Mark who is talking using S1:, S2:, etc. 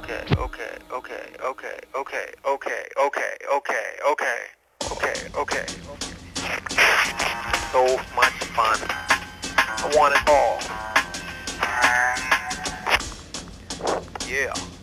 S1: okay, okay, okay, okay, okay, okay, okay, okay, okay, okay, okay. So much fun. I want it all. Yeah.